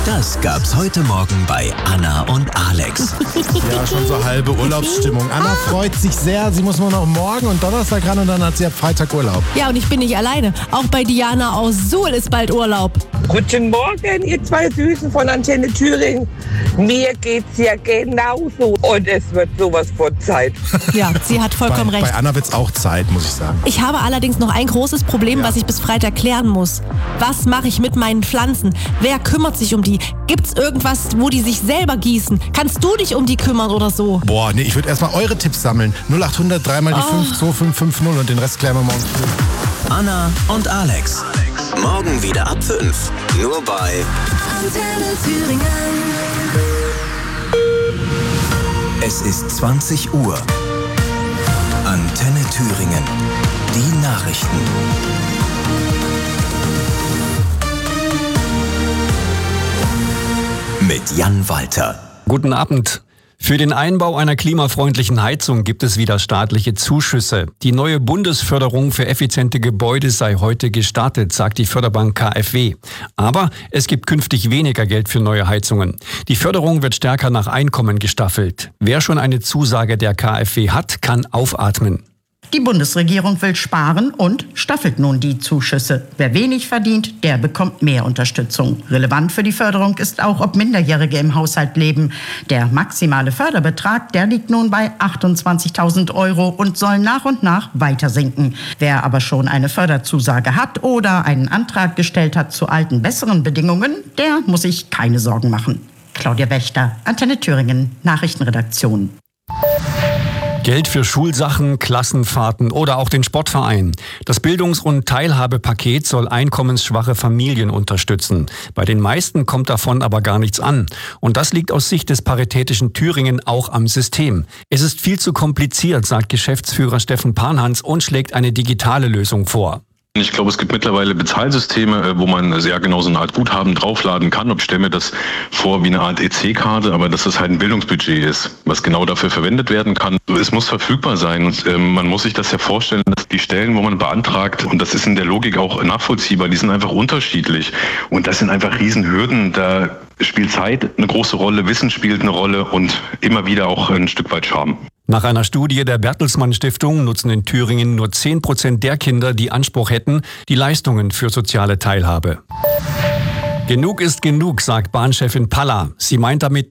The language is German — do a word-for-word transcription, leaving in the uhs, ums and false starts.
Das gab's heute Morgen bei Anna und Alex. Ja, schon so halbe Urlaubsstimmung. Anna freut sich sehr. Sie muss nur noch morgen und Donnerstag ran und dann hat sie ab Freitag Urlaub. Ja, und ich bin nicht alleine. Auch bei Diana aus Suhl ist bald Urlaub. Guten Morgen, ihr zwei Süßen von Antenne Thüringen. Mir geht's ja genauso. Und es wird sowas von Zeit. Ja, sie hat vollkommen bei, recht. Bei Anna wird's auch Zeit, muss ich sagen. Ich habe allerdings noch ein großes Problem, Ja. was ich bis Freitag klären muss. Was mache ich mit meinen Pflanzen? Wer kümmert sich um die? Gibt's irgendwas, wo die sich selber gießen? Kannst du dich um die kümmern oder so? Boah, nee, ich würde erstmal eure Tipps sammeln. null acht hundert drei mal die fünf zwei fünf fünf null und den Rest klären wir morgen früh. Anna und Alex. Morgen wieder ab fünf. Nur bei Antenne Thüringen. Es ist zwanzig Uhr. Antenne Thüringen. Die Nachrichten. Mit Jan Walter. Guten Abend. Für den Einbau einer klimafreundlichen Heizung gibt es wieder staatliche Zuschüsse. Die neue Bundesförderung für effiziente Gebäude sei heute gestartet, sagt die Förderbank K f W. Aber es gibt künftig weniger Geld für neue Heizungen. Die Förderung wird stärker nach Einkommen gestaffelt. Wer schon eine Zusage der K f W hat, kann aufatmen. Die Bundesregierung will sparen und staffelt nun die Zuschüsse. Wer wenig verdient, der bekommt mehr Unterstützung. Relevant für die Förderung ist auch, ob Minderjährige im Haushalt leben. Der maximale Förderbetrag, der liegt nun bei achtundzwanzigtausend Euro und soll nach und nach weiter sinken. Wer aber schon eine Förderzusage hat oder einen Antrag gestellt hat zu alten, besseren Bedingungen, der muss sich keine Sorgen machen. Claudia Wächter, Antenne Thüringen, Nachrichtenredaktion. Geld für Schulsachen, Klassenfahrten oder auch den Sportverein. Das Bildungs- und Teilhabepaket soll einkommensschwache Familien unterstützen. Bei den meisten kommt davon aber gar nichts an. Und das liegt aus Sicht des paritätischen Thüringen auch am System. Es ist viel zu kompliziert, sagt Geschäftsführer Steffen Panhans und schlägt eine digitale Lösung vor. Ich glaube, es gibt mittlerweile Bezahlsysteme, wo man sehr genau so eine Art Guthaben draufladen kann. Ich stelle mir das vor wie eine Art E C-Karte, aber dass es halt ein Bildungsbudget ist, was genau dafür verwendet werden kann. Es muss verfügbar sein und äh, man muss sich das ja vorstellen, dass die Stellen, wo man beantragt, und das ist in der Logik auch nachvollziehbar, die sind einfach unterschiedlich. Und das sind einfach Riesenhürden. Da spielt Zeit eine große Rolle, Wissen spielt eine Rolle und immer wieder auch ein Stück weit Charme. Nach einer Studie der Bertelsmann Stiftung nutzen in Thüringen nur zehn Prozent der Kinder, die Anspruch hätten, die Leistungen für soziale Teilhabe. Genug ist genug, sagt Bahnchefin Palla. Sie meint damit